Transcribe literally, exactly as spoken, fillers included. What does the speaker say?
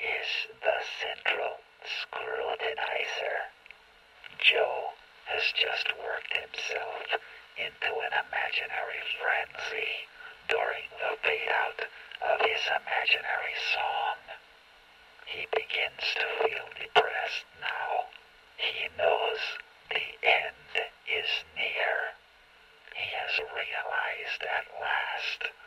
is the central scrutinizer. Joe has just worked himself into an imaginary frenzy during the fade-out of his imaginary song. He begins to feel depressed now. He knows the end is near. He has realized at last